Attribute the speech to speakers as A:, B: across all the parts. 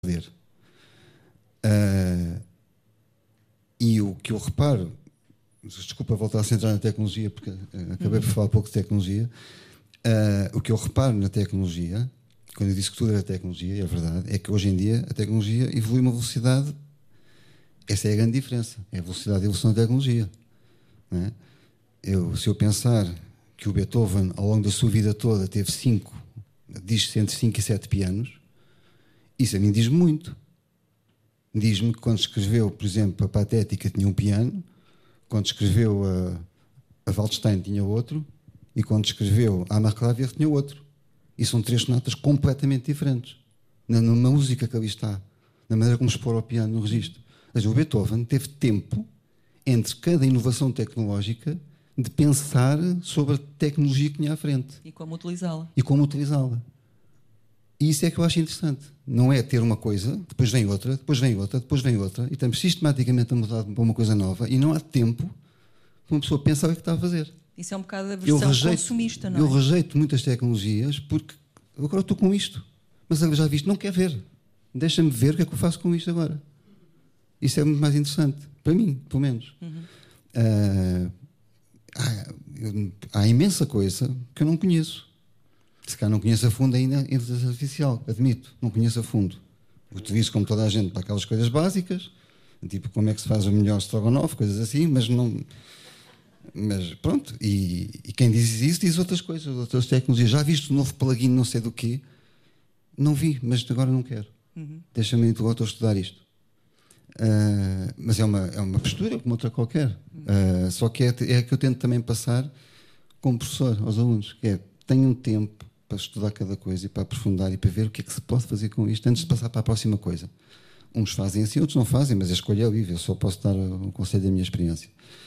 A: ver. E o que eu reparo, desculpa voltar a centrar na tecnologia, porque acabei por falar pouco de tecnologia. O que eu reparo na tecnologia, quando eu disse que tudo era tecnologia, e é verdade, é que hoje em dia a tecnologia evolui a uma velocidade. Essa é a grande diferença, é a velocidade de evolução da tecnologia. Não é? Se eu pensar que o Beethoven, ao longo da sua vida toda, teve diz-se entre 5 e 7 pianos, isso a mim diz-me muito. Diz-me que quando escreveu, por exemplo, a Patética tinha um piano, quando escreveu a Waldstein tinha outro, e quando escreveu a Marklavier tinha outro. E são 3 sonatas completamente diferentes. Na música que ali está, na maneira como se pôr ao piano no registro. Mas o Beethoven teve tempo entre cada inovação tecnológica de pensar sobre a tecnologia que tinha à frente.
B: E como utilizá-la.
A: E isso é que eu acho interessante. Não é ter uma coisa, depois vem outra, depois vem outra, depois vem outra, e estamos sistematicamente a mudar para uma coisa nova, e não há tempo para uma pessoa pensar o que está a fazer.
B: Isso é um bocado a versão consumista, não é?
A: Eu rejeito muitas tecnologias porque agora estou com isto. Mas eu já vi isto, não quer ver. Deixa-me ver o que é que eu faço com isto agora. Isso é muito mais interessante. Para mim, pelo menos. Há imensa coisa que eu não conheço. Se calhar não conheço a fundo ainda a inteligência artificial, admito, não conheço a fundo. Utilizo como toda a gente para aquelas coisas básicas, tipo como é que se faz o melhor strogonoff, coisas assim, mas pronto, e quem diz isso diz outras coisas, outras tecnologias. Já viste o novo plugin não sei do quê? Não vi, mas agora não quero. Deixa-me estou a estudar isto. Mas é uma postura como outra qualquer. Só que é que eu tento também passar como professor aos alunos, que é, tenham um tempo para estudar cada coisa e para aprofundar e para ver o que é que se pode fazer com isto antes de passar para a próxima coisa. Uns fazem assim, outros não fazem, mas a escolha é livre. Eu só posso dar um conselho da minha experiência.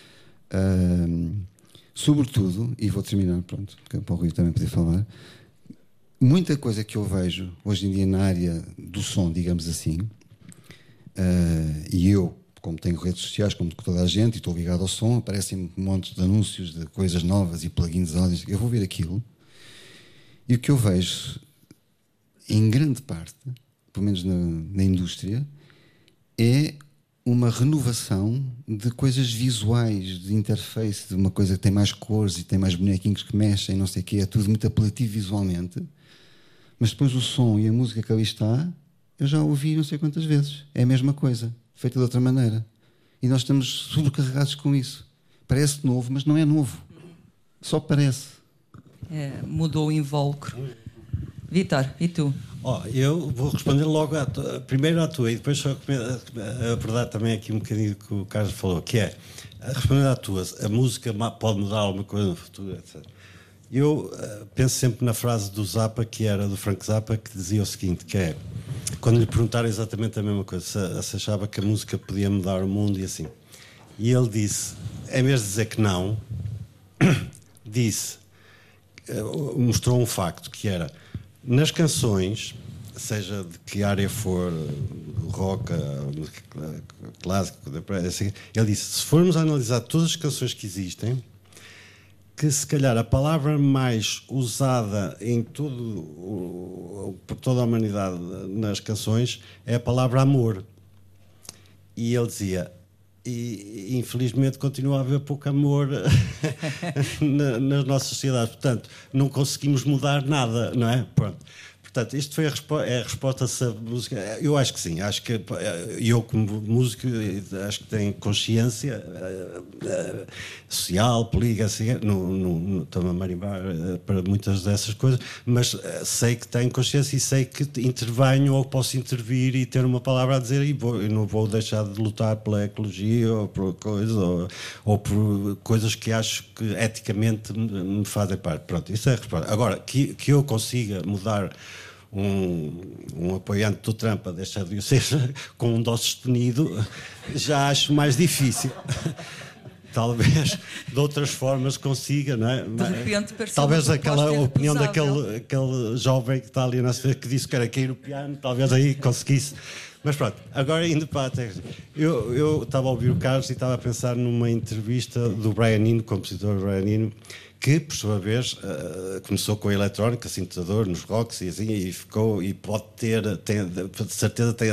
A: Sobretudo, e vou terminar, pronto, porque para o Rui também poder falar, muita coisa que eu vejo hoje em dia na área do som, digamos assim, e eu, como tenho redes sociais, como toda a gente, e estou ligado ao som, aparecem um monte de anúncios de coisas novas e plugins, eu vou ver aquilo, e o que eu vejo, em grande parte, pelo menos na indústria, é uma renovação de coisas visuais, de interface, de uma coisa que tem mais cores e tem mais bonequinhos que mexem, não sei o quê, é tudo muito apelativo visualmente, mas depois o som e a música que ali está, eu já ouvi não sei quantas vezes. É a mesma coisa, feita de outra maneira. E nós estamos sobrecarregados com isso. Parece novo, mas não é novo. Só parece.
B: Mudou o invólucro. Vítor, e tu?
C: Eu vou responder logo primeiro à tua e depois só abordar também aqui um bocadinho do que o Carlos falou, que é, respondendo à tua, a música pode mudar alguma coisa no futuro, etc. Eu penso sempre na frase do Zappa, que era do Frank Zappa, que dizia o seguinte, que é, quando lhe perguntaram exatamente a mesma coisa, se achava que a música podia mudar o mundo e assim. E ele disse, em vez de dizer que não, mostrou um facto, que era, nas canções, seja de que área for, rock, música clássica, ele disse, se formos a analisar todas as canções que existem, que se calhar a palavra mais usada por toda a humanidade nas canções é a palavra amor. E ele dizia, e infelizmente continua a haver pouco amor nas nossas sociedades, portanto não conseguimos mudar nada, não é? Pronto. Portanto, isto foi a resposta a música. Eu acho que sim, acho que eu como músico acho que tenho consciência social, política, assim, não estou a marimbar para muitas dessas coisas, mas sei que tenho consciência e sei que intervenho ou posso intervir e ter uma palavra a dizer e não vou deixar de lutar pela ecologia ou por por coisas que acho que eticamente me fazem parte. Pronto, isso é a resposta. Agora, que eu consiga mudar um apoiante do Trump a deixar de o ser com um dó sustenido, já acho mais difícil. Talvez de outras formas consiga, não é?
B: De repente,
C: talvez aquela opinião daquele jovem que está ali na frente que disse que era cair o piano, talvez aí conseguisse Mas pronto, agora indo para a técnica. Eu estava a ouvir o Carlos e estava a pensar numa entrevista do Brian Eno, compositor Brian Eno, que por sua vez começou com a eletrónica, sintetizador nos rocks e assim, e ficou, e pode ter, de certeza tem